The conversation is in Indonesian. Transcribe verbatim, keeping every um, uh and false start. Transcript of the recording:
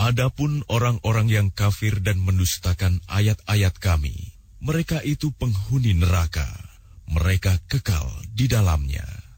Adapun orang-orang yang kafir dan mendustakan ayat-ayat kami, mereka itu penghuni neraka. Mereka kekal di dalamnya.